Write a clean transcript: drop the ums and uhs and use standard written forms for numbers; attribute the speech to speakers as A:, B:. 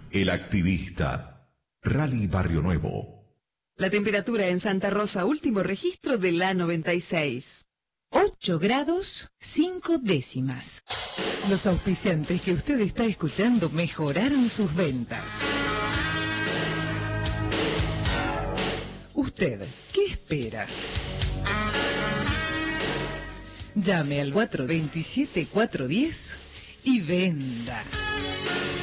A: El Activista. Rally Barrio Nuevo.
B: La temperatura en Santa Rosa, último registro de la 96.
C: 8 grados 5 décimas. Los auspiciantes que usted está escuchando mejoraron sus ventas. ¿Usted qué espera? Llame al 427-410 y venda.